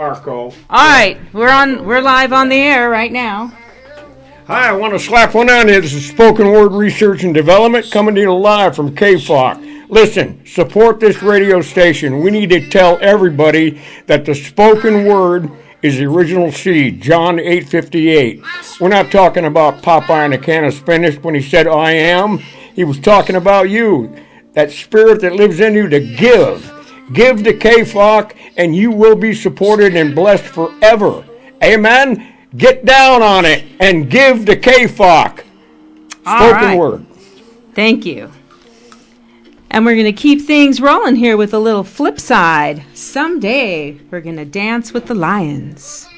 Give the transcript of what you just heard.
Arco. All right, we're live on the air right now. Hi, I want to slap one on you. This is Spoken Word Research and Development coming to you live from KFOC. Listen, support this radio station. We need to tell everybody that the spoken word is the original seed, John 8:58. We're not talking about Popeye and a can of spinach when he said, I am. He was talking about you, that spirit that lives in you to give. Give to KFOC, and you will be supported and blessed forever. Amen? Get down on it and give to KFOC. Spoken word. Thank you. And we're going to keep things rolling here with a little flip side. Someday we're going to dance with the lions.